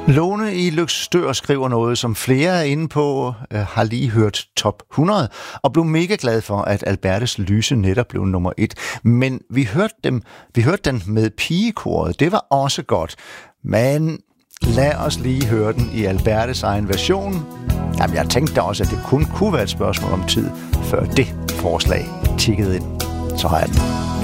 Lone i Løgstør skriver noget, som flere er inde på, har lige hørt top 100, og blev mega glad for, at Albertes Lyse netop blev nummer 1. Men vi hørte den med pigekoret. Det var også godt. Men lad os lige høre den i Albertes egen version. Jamen, jeg tænkte også, at det kun kunne være et spørgsmål om tid, før det forslag tikkede ind. Så har jeg den.